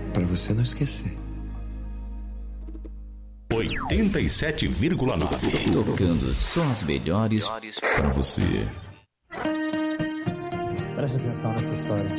Pra você não esquecer. 87,9. Tocando só as melhores pra você. Preste atenção nessa história.